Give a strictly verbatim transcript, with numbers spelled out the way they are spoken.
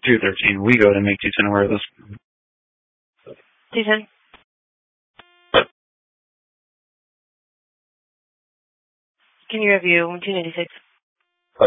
two thirteen. We go to make two ten aware of this. two ten. Can you review two ninety-six?